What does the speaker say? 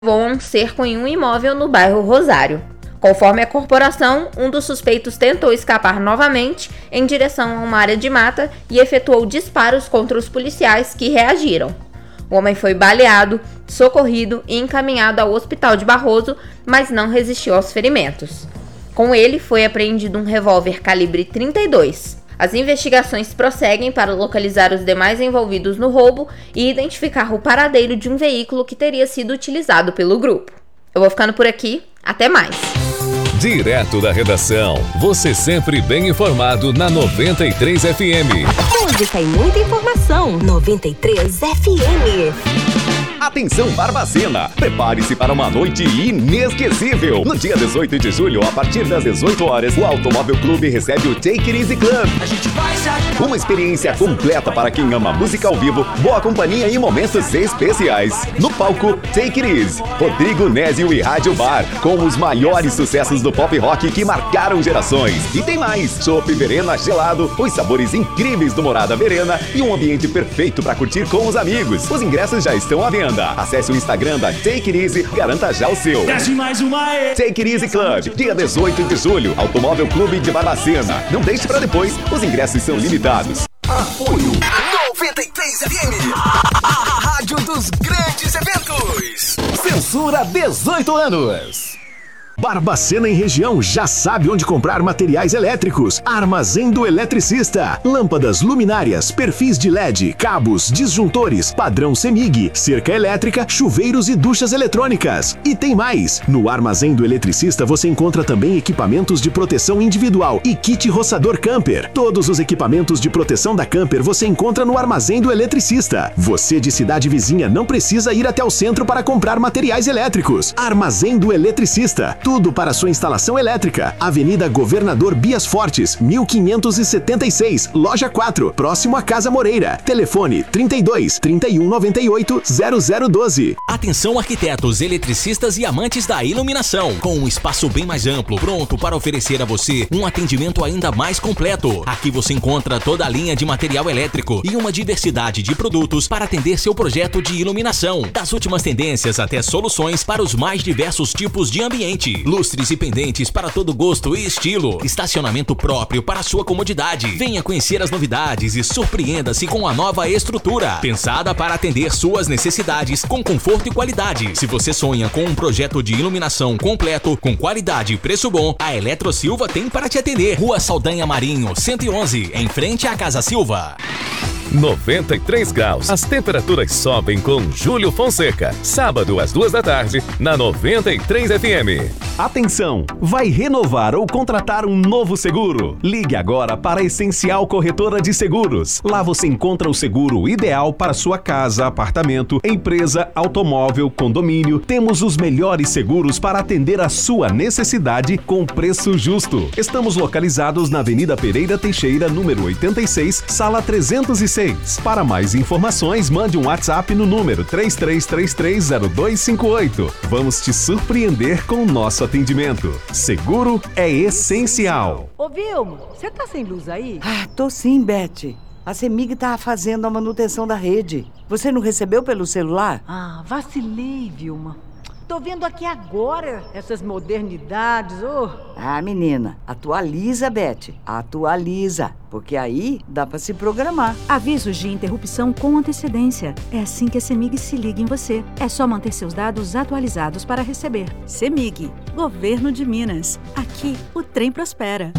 Levou a um cerco em um imóvel no bairro Rosário. Conforme a corporação, um dos suspeitos tentou escapar novamente em direção a uma área de mata e efetuou disparos contra os policiais que reagiram. O homem foi baleado, socorrido e encaminhado ao hospital de Barroso, mas não resistiu aos ferimentos. Com ele foi apreendido um revólver calibre 32. As investigações prosseguem para localizar os demais envolvidos no roubo e identificar o paradeiro de um veículo que teria sido utilizado pelo grupo. Eu vou ficando por aqui, até mais! Direto da redação, você sempre bem informado na 93 FM. Música e muita informação. 93 FM. Atenção Barbacena, prepare-se para uma noite inesquecível. No dia 18 de julho, a partir das 18 horas, o Automóvel Clube recebe o Take It Easy Club. Uma experiência completa para quem ama música ao vivo, boa companhia e momentos especiais. No palco, Take It Easy, Rodrigo Nézio e Rádio Bar, com os maiores sucessos do pop rock que marcaram gerações. E tem mais, chopp Verena gelado, os sabores incríveis do Morada Verena e um ambiente perfeito para curtir com os amigos. Os ingressos já estão à venda. Acesse o Instagram da Take It Easy, garanta já o seu. Take It Easy Club, dia 18 de julho, Automóvel Clube de Barbacena. Não deixe para depois, os ingressos são limitados. Apoio 93 FM, a rádio dos grandes eventos. Censura 18 anos. Barbacena e região já sabe onde comprar materiais elétricos. Armazém do Eletricista. Lâmpadas, luminárias, perfis de LED, cabos, disjuntores, padrão CEMIG, cerca elétrica, chuveiros e duchas eletrônicas. E tem mais! No Armazém do Eletricista você encontra também equipamentos de proteção individual e kit roçador camper. Todos os equipamentos de proteção da camper você encontra no Armazém do Eletricista. Você de cidade vizinha não precisa ir até o centro para comprar materiais elétricos. Armazém do Eletricista. Tudo para sua instalação elétrica. Avenida Governador Bias Fortes, 1576, Loja 4, próximo à Casa Moreira. Telefone 32 31 98 0012. Atenção arquitetos, eletricistas e amantes da iluminação. Com um espaço bem mais amplo, pronto para oferecer a você um atendimento ainda mais completo. Aqui você encontra toda a linha de material elétrico e uma diversidade de produtos para atender seu projeto de iluminação. Das últimas tendências até soluções para os mais diversos tipos de ambiente. Lustres e pendentes para todo gosto e estilo. Estacionamento próprio para sua comodidade. Venha conhecer as novidades e surpreenda-se com a nova estrutura. Pensada para atender suas necessidades com conforto e qualidade. Se você sonha com um projeto de iluminação completo, com qualidade e preço bom, a Eletro Silva tem para te atender. Rua Saldanha Marinho, 111, em frente à Casa Silva. 93 graus. As temperaturas sobem com Júlio Fonseca. Sábado às 2 da tarde, na 93 FM. Atenção! Vai renovar ou contratar um novo seguro? Ligue agora para a Essencial Corretora de Seguros. Lá você encontra o seguro ideal para sua casa, apartamento, empresa, automóvel, condomínio. Temos os melhores seguros para atender a sua necessidade com preço justo. Estamos localizados na Avenida Pereira Teixeira, número 86, sala 306. Para mais informações, mande um WhatsApp no número 33330258. Vamos te surpreender com o nosso atendimento. Seguro é essencial. Ô Vilma, você tá sem luz aí? Tô sim, Beth. A CEMIG tá fazendo a manutenção da rede. Você não recebeu pelo celular? Vacilei, Vilma. Tô vendo aqui agora essas modernidades, menina, atualiza, Beth. Atualiza, porque aí dá pra se programar. Avisos de interrupção com antecedência. É assim que a CEMIG se liga em você. É só manter seus dados atualizados para receber. CEMIG, Governo de Minas. Aqui o trem prospera.